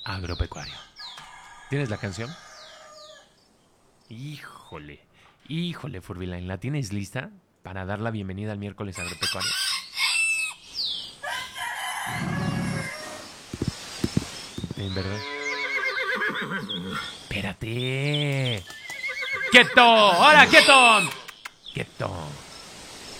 agropecuario. ¿Tienes la canción? Híjole, Furbyline, ¿la tienes lista para dar la bienvenida al miércoles agropecuario? En verdad. Espérate. ¡Quieto! ¡Ahora, quieto! ¡Quieto!